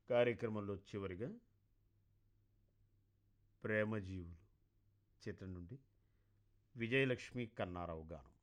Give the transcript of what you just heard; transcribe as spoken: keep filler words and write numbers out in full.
కార్యక్రమంలో చివరిగా ప్రేమజీవులు చిత్రం నుండి విజయలక్ష్మి కన్నారావు గానం.